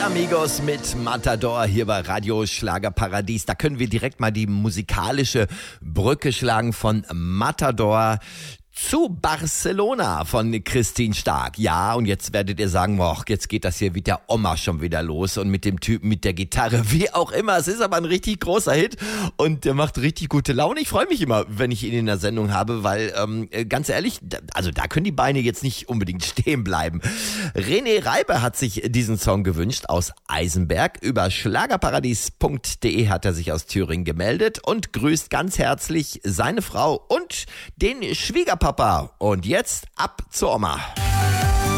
Amigos mit Matador hier bei Radio Schlagerparadies. Da können wir direkt mal die musikalische Brücke schlagen von Matador zu Barcelona von Christine Stark. Ja, und jetzt werdet ihr sagen, boah, jetzt geht das hier mit der Oma schon wieder los und mit dem Typen mit der Gitarre, wie auch immer. Es ist aber ein richtig großer Hit und der macht richtig gute Laune. Ich freue mich immer, wenn ich ihn in der Sendung habe, weil, ganz ehrlich, also da können die Beine jetzt nicht unbedingt stehen bleiben. René Reibe hat sich diesen Song gewünscht aus Eisenberg. Über schlagerparadies.de hat er sich aus Thüringen gemeldet und grüßt ganz herzlich seine Frau und den Schwiegerpapa. Und jetzt ab zur Oma.